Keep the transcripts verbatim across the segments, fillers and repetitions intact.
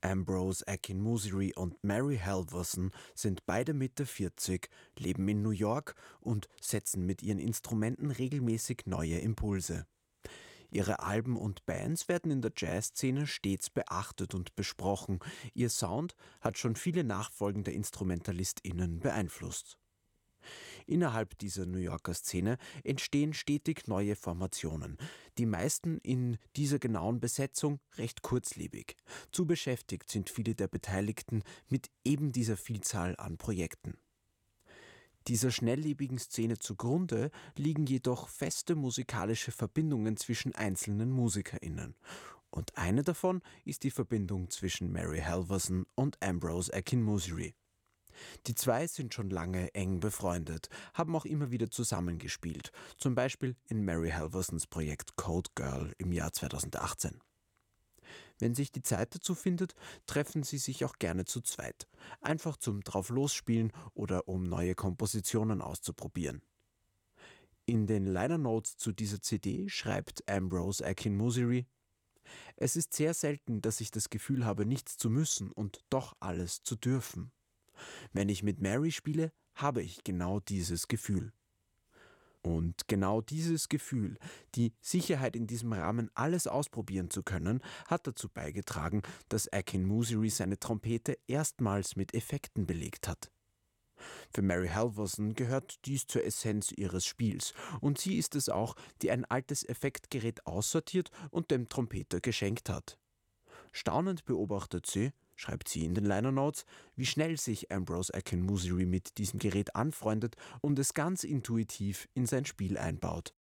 Ambrose Akinmusire und Mary Halvorson sind beide Mitte vierzig, leben in New York und setzen mit ihren Instrumenten regelmäßig neue Impulse. Ihre Alben und Bands werden in der Jazzszene stets beachtet und besprochen. Ihr Sound hat schon viele nachfolgende InstrumentalistInnen beeinflusst. Innerhalb dieser New Yorker Szene entstehen stetig neue Formationen, die meisten in dieser genauen Besetzung recht kurzlebig. Zu beschäftigt sind viele der Beteiligten mit eben dieser Vielzahl an Projekten. Dieser schnelllebigen Szene zugrunde liegen jedoch feste musikalische Verbindungen zwischen einzelnen MusikerInnen. Und eine davon ist die Verbindung zwischen Mary Halvorson und Ambrose Akinmusire. Die zwei sind schon lange eng befreundet, haben auch immer wieder zusammengespielt, zum Beispiel in Mary Halvorsons Projekt Code Girl im Jahr zweitausendachtzehn. Wenn sich die Zeit dazu findet, treffen sie sich auch gerne zu zweit, einfach zum Drauflosspielen oder um neue Kompositionen auszuprobieren. In den Liner Notes zu dieser C D schreibt Ambrose Akinmusire: „Es ist sehr selten, dass ich das Gefühl habe, nichts zu müssen und doch alles zu dürfen. Wenn ich mit Mary spiele, habe ich genau dieses Gefühl." Und genau dieses Gefühl, die Sicherheit in diesem Rahmen alles ausprobieren zu können, hat dazu beigetragen, dass Akinmusire seine Trompete erstmals mit Effekten belegt hat. Für Mary Halvorson gehört dies zur Essenz ihres Spiels, und sie ist es auch, die ein altes Effektgerät aussortiert und dem Trompeter geschenkt hat. Staunend beobachtet sie, schreibt sie in den Liner Notes, wie schnell sich Ambrose Akinmusire mit diesem Gerät anfreundet und es ganz intuitiv in sein Spiel einbaut.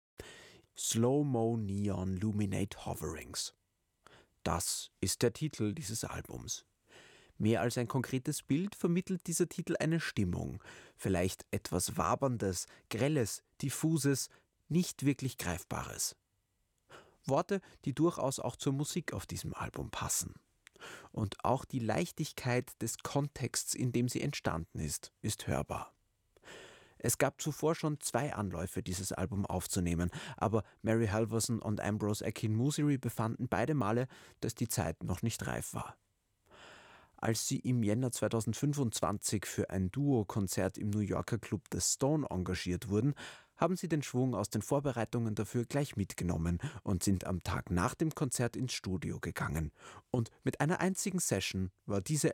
Slow-Mo Neon Luminate Hoverings. Das ist der Titel dieses Albums. Mehr als ein konkretes Bild vermittelt dieser Titel eine Stimmung, vielleicht etwas Waberndes, Grelles, Diffuses, nicht wirklich Greifbares. Worte, die durchaus auch zur Musik auf diesem Album passen. Und auch die Leichtigkeit des Kontexts, in dem sie entstanden ist, ist hörbar. Es gab zuvor schon zwei Anläufe, dieses Album aufzunehmen, aber Mary Halvorson und Ambrose Akinmusire befanden beide Male, dass die Zeit noch nicht reif war. Als sie im Jänner zweitausendfünfundzwanzig für ein Duo-Konzert im New Yorker Club The Stone engagiert wurden, haben sie den Schwung aus den Vorbereitungen dafür gleich mitgenommen und sind am Tag nach dem Konzert ins Studio gegangen. Und mit einer einzigen Session war diese